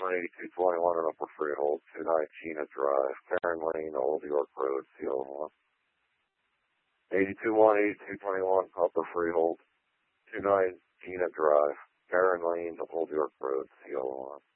8221 in Upper Freehold, 29 Gina Drive, Karen Lane, Old York Road, CO1. 8221 Upper Freehold, 29 Gina Drive, Karen Lane, Old York Road, CO1.